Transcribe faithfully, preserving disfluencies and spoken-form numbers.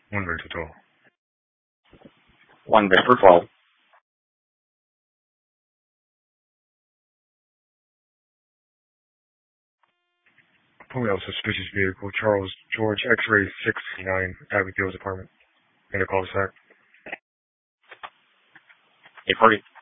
One Vector twelve. One Vector twelve. Pulling out a suspicious vehicle, Charles George X-ray six nine, Abbey Fields apartment. In a cul-de-sac. eight forty.